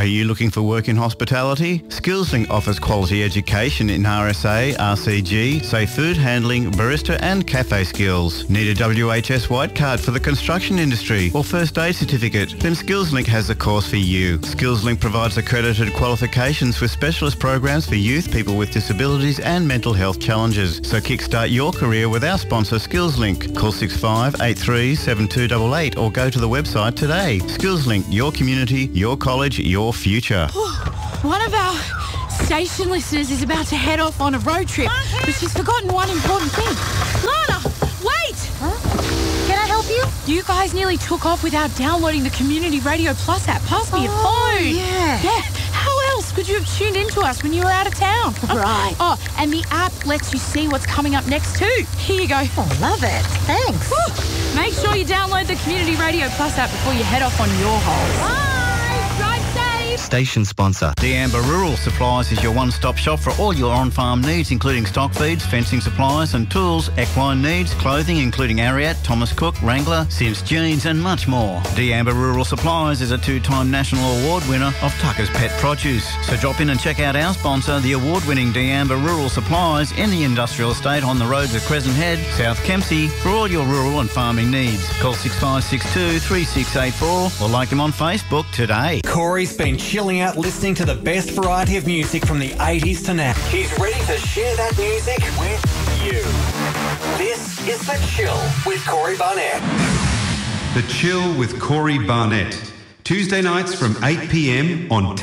Are you looking for work in hospitality? SkillsLink offers quality education in RSA, RCG, safe food handling, barista and cafe skills. Need a WHS white card for the construction industry or first aid certificate? Then SkillsLink has the course for you. SkillsLink provides accredited qualifications with specialist programs for youth, people with disabilities and mental health challenges. So kickstart your career with our sponsor SkillsLink. Call 6583 7288 or go to the website today. SkillsLink, your community, your college, your future. One of our station listeners is about to head off on a road trip, but she's forgotten one important thing. Lana, wait! Huh? Can I help you? You guys nearly took off without downloading the Community Radio Plus app. Pass me your phone. Yeah. How else could you have tuned into us when you were out of town? Right. Oh, and the app lets you see what's coming up next too. Here you go. Oh, love it. Thanks. Whew. Make sure you download the Community Radio Plus app before you head off on your holes. Bye. Drive safe. Station sponsor. D'Amber Rural Supplies is your one-stop shop for all your on-farm needs, including stock feeds, fencing supplies and tools, equine needs, clothing including Ariat, Thomas Cook, Wrangler, Sims Jeans and much more. D'Amber Rural Supplies is a 2-time national award winner of Tucker's Pet Produce. So drop in and check out our sponsor, the award-winning D'Amber Rural Supplies in the industrial estate on the roads of Crescent Head, South Kempsey for all your rural and farming needs. Call 6562 3684 or like them on Facebook today. Corey's been chilling out listening to the best variety of music from the 80s to now. He's ready to share that music with you. This is The Chill with Corey Barnett. The Chill with Corey Barnett. Tuesday nights from 8 p.m. on